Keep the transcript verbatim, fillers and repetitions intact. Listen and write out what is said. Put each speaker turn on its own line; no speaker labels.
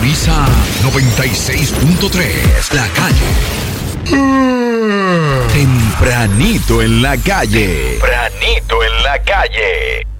Sintoniza noventa y seis punto tres, La Calle. Tempranito en la calle. Tempranito en la calle.